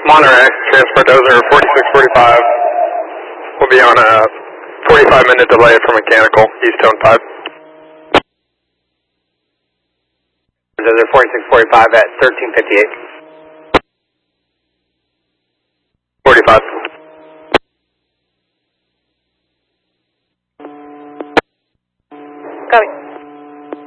Monterey, transport dozer 4645. We'll be on a 45-minute delay for mechanical, east tone 5. Dozer 4645 at 1358.